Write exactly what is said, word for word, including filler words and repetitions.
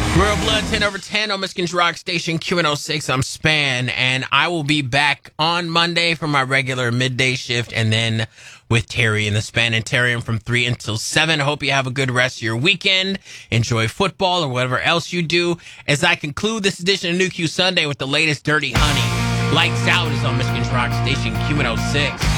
Royal Blood ten over ten on Michigan's Rock Station Q N oh six. I'm Span, and I will be back on Monday for my regular midday shift, and then with Terry and the Spanitarium from three until seven. I hope you have a good rest of your weekend. Enjoy football or whatever else you do. As I conclude this edition of New Q Sunday with the latest Dirty Honey. Lights Out is on Michigan's Rock Station Q N oh six.